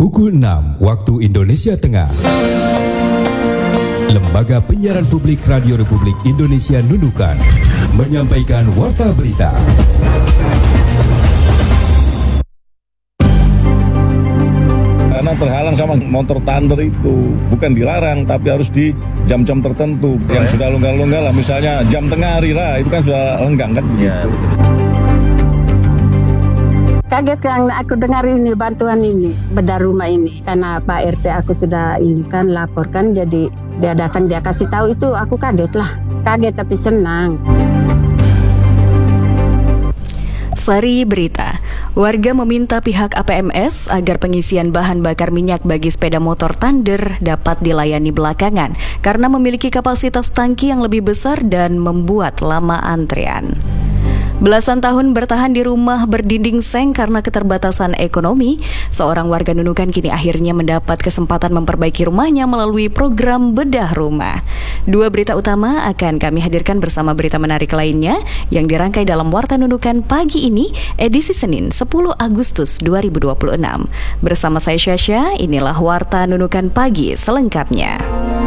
Pukul 6 waktu Indonesia Tengah. Lembaga Penyiaran Publik Radio Republik Indonesia Nunukan menyampaikan warta berita. Karena terhalang sama motor Thunder itu, bukan dilarang tapi harus di jam-jam tertentu yang sudah longgar-longgar lah, misalnya jam tengah hari lah, itu kan sudah lenggang kan. Ya, betul. Kaget yang aku dengar ini bantuan ini bedah rumah ini, karena Pak RT aku sudah ini kan laporkan, jadi dia datang dia kasih tahu, itu aku kaget tapi senang. Sari berita, warga meminta pihak APMS agar pengisian bahan bakar minyak bagi sepeda motor Thunder dapat dilayani belakangan karena memiliki kapasitas tangki yang lebih besar dan membuat lama antrean. Belasan tahun bertahan di rumah berdinding seng karena keterbatasan ekonomi, seorang warga Nunukan kini akhirnya mendapat kesempatan memperbaiki rumahnya melalui program bedah rumah. Dua berita utama akan kami hadirkan bersama berita menarik lainnya yang dirangkai dalam Warta Nunukan pagi ini, edisi Senin 10 Agustus 2026. Bersama saya Syasha, inilah Warta Nunukan pagi selengkapnya.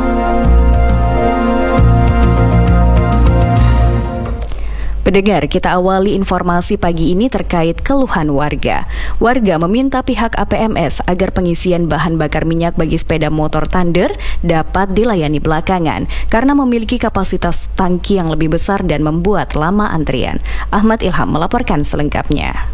Pendengar, kita awali informasi pagi ini terkait keluhan warga. Warga meminta pihak APMS agar pengisian bahan bakar minyak bagi sepeda motor Thunder dapat dilayani belakangan karena memiliki kapasitas tangki yang lebih besar dan membuat lama antrian. Ahmad Ilham melaporkan selengkapnya.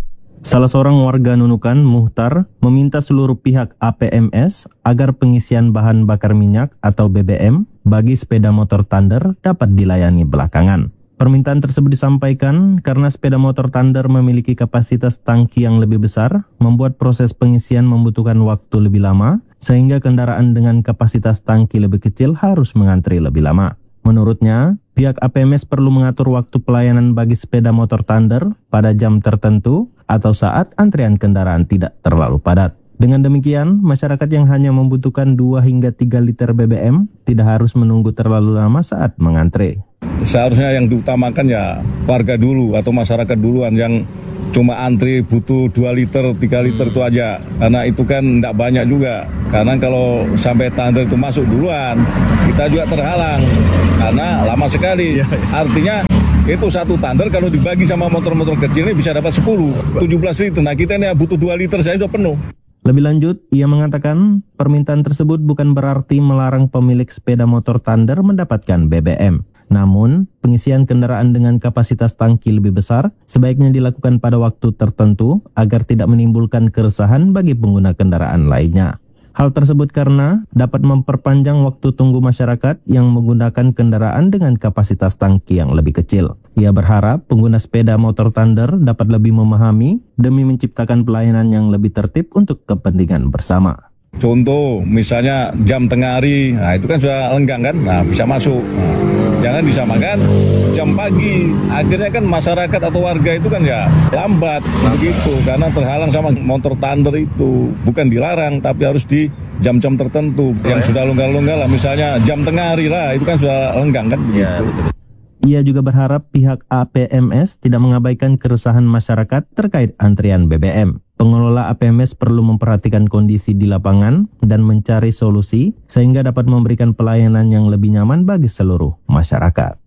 Salah seorang warga Nunukan, Muhtar, meminta seluruh pihak APMS agar pengisian bahan bakar minyak atau BBM bagi sepeda motor Thunder dapat dilayani belakangan. Permintaan tersebut disampaikan karena sepeda motor Thunder memiliki kapasitas tangki yang lebih besar, membuat proses pengisian membutuhkan waktu lebih lama, sehingga kendaraan dengan kapasitas tangki lebih kecil harus mengantri lebih lama. Menurutnya, pihak APMS perlu mengatur waktu pelayanan bagi sepeda motor Thunder pada jam tertentu atau saat antrian kendaraan tidak terlalu padat. Dengan demikian, masyarakat yang hanya membutuhkan 2 hingga 3 liter BBM tidak harus menunggu terlalu lama saat mengantre. Seharusnya yang diutamakan ya warga dulu atau masyarakat duluan yang cuma antri butuh 2 liter, 3 liter itu aja. Karena itu kan tidak banyak juga. Karena kalau sampai Thunder itu masuk duluan, kita juga terhalang. Karena lama sekali. Artinya itu satu Thunder kalau dibagi sama motor-motor kecil ini bisa dapat 10, 17 liter. Nah kita ini butuh 2 liter saya sudah penuh. Lebih lanjut, ia mengatakan permintaan tersebut bukan berarti melarang pemilik sepeda motor Thunder mendapatkan BBM. Namun, pengisian kendaraan dengan kapasitas tangki lebih besar sebaiknya dilakukan pada waktu tertentu agar tidak menimbulkan keresahan bagi pengguna kendaraan lainnya. Hal tersebut karena dapat memperpanjang waktu tunggu masyarakat yang menggunakan kendaraan dengan kapasitas tangki yang lebih kecil. Ia berharap pengguna sepeda motor Thunder dapat lebih memahami demi menciptakan pelayanan yang lebih tertib untuk kepentingan bersama. Contoh, misalnya jam tengah hari, nah itu kan sudah lenggang kan, nah bisa masuk. Jangan disamakan jam pagi, akhirnya kan masyarakat atau warga itu kan ya lambat begitu, karena terhalang sama motor Thunder itu, bukan dilarang tapi harus di jam-jam tertentu yang sudah longgar-longgar lah, misalnya jam tengah hari lah, itu kan sudah lenggang kan begitu. Ya, betul. Ia juga berharap pihak APMS tidak mengabaikan keresahan masyarakat terkait antrian BBM. Pengelola APMS perlu memperhatikan kondisi di lapangan dan mencari solusi sehingga dapat memberikan pelayanan yang lebih nyaman bagi seluruh masyarakat.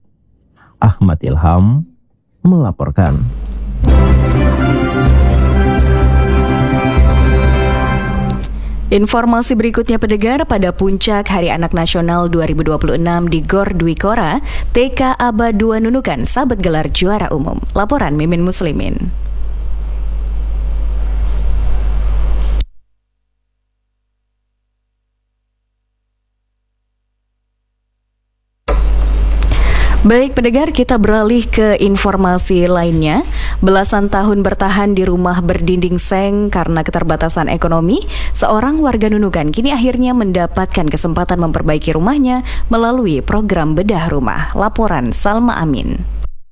Ahmad Ilham melaporkan. Informasi berikutnya pendengar, pada puncak Hari Anak Nasional 2026 di Gor Dwi Kora, TK Aba 2 Nunukan sabet gelar juara umum. Laporan Mimin Muslimin. Baik pendengar, kita beralih ke informasi lainnya. Belasan tahun bertahan di rumah berdinding seng karena keterbatasan ekonomi, seorang warga Nunukan kini akhirnya mendapatkan kesempatan memperbaiki rumahnya melalui program bedah rumah. Laporan Salma Amin.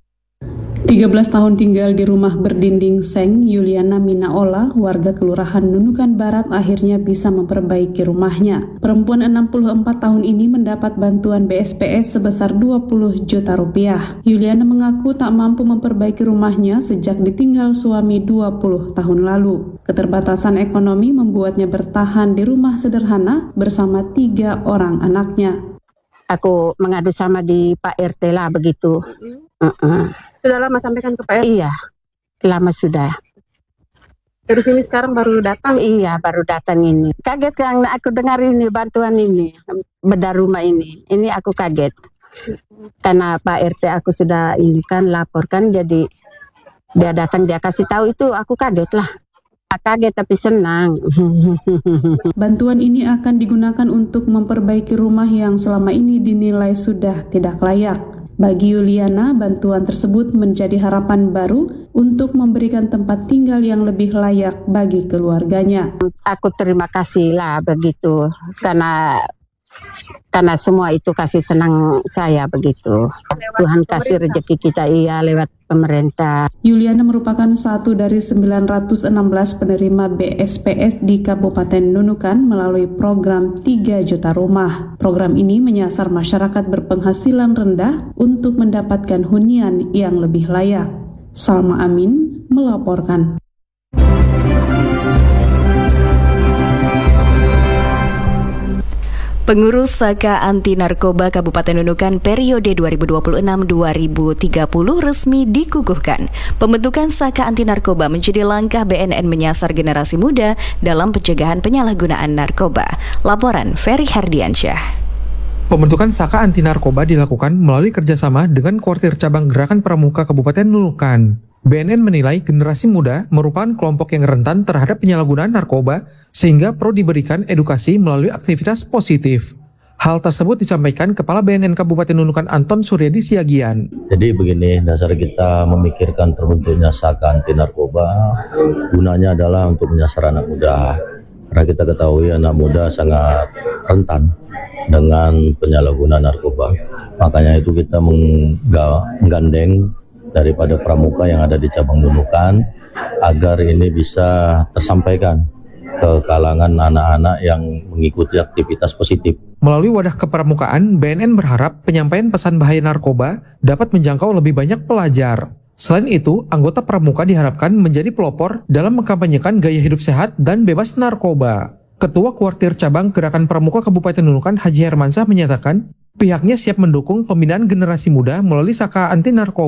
13 tahun tinggal di rumah berdinding seng, Yuliana Minaola, warga Kelurahan Nunukan Barat, akhirnya bisa memperbaiki rumahnya. Perempuan 64 tahun ini mendapat bantuan BSPS sebesar 20 juta rupiah. Yuliana mengaku tak mampu memperbaiki rumahnya sejak ditinggal suami 20 tahun lalu. Keterbatasan ekonomi membuatnya bertahan di rumah sederhana bersama 3 orang anaknya. Aku mengadu sama di Pak RT lah begitu. Sudah lama sampaikan ke Pak RT? Iya, lama sudah. Terus ini sekarang baru datang? Iya, baru datang ini. Kaget yang aku dengar ini, bantuan ini, bedah rumah ini. Ini aku kaget. Karena Pak RT aku sudah ini kan laporkan, jadi dia datang, dia kasih tahu itu, aku kaget lah. Kaget tapi senang. Bantuan ini akan digunakan untuk memperbaiki rumah yang selama ini dinilai sudah tidak layak. Bagi Yuliana, bantuan tersebut menjadi harapan baru untuk memberikan tempat tinggal yang lebih layak bagi keluarganya. Aku terima kasih lah begitu, karena semua itu kasih senang saya begitu. Tuhan kasih rezeki kita lewat pemerintah. Yuliana merupakan satu dari 916 penerima BSPS di Kabupaten Nunukan melalui program 3 juta rumah. Program ini menyasar masyarakat berpenghasilan rendah untuk mendapatkan hunian yang lebih layak. Salma Amin melaporkan. Pengurus Saka Anti Narkoba Kabupaten Nunukan periode 2026-2030 resmi dikukuhkan. Pembentukan Saka Anti Narkoba menjadi langkah BNN menyasar generasi muda dalam pencegahan penyalahgunaan narkoba. Laporan Ferry Hardiansyah. Pembentukan Saka Anti Narkoba dilakukan melalui kerjasama dengan Kuartir Cabang Gerakan Pramuka Kabupaten Nunukan. BNN menilai generasi muda merupakan kelompok yang rentan terhadap penyalahgunaan narkoba sehingga perlu diberikan edukasi melalui aktivitas positif. Hal tersebut disampaikan Kepala BNN Kabupaten Nunukan Anton Suryadi Siagian. Jadi begini, dasar kita memikirkan terbentuknya Saka Anti Narkoba, gunanya adalah untuk menyasar anak muda. Karena kita ketahui anak muda sangat rentan dengan penyalahgunaan narkoba. Makanya itu kita menggandeng daripada pramuka yang ada di cabang Nunukan agar ini bisa tersampaikan ke kalangan anak-anak yang mengikuti aktivitas positif. Melalui wadah kepramukaan, BNN berharap penyampaian pesan bahaya narkoba dapat menjangkau lebih banyak pelajar. Selain itu, anggota pramuka diharapkan menjadi pelopor dalam mengkampanyekan gaya hidup sehat dan bebas narkoba. Ketua Kuartir Cabang Gerakan Pramuka Kabupaten Nunukan Haji Hermansyah menyatakan pihaknya siap mendukung pembinaan generasi muda melalui Saka Anti Narkoba.